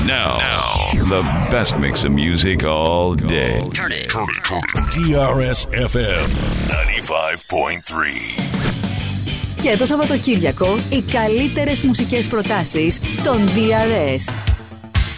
Now, the best mix of music all day. Turn it. DRS FM 95.3. Και το Σαββατοκύριακο, οι καλύτερες μουσικές προτάσεις στον DRS.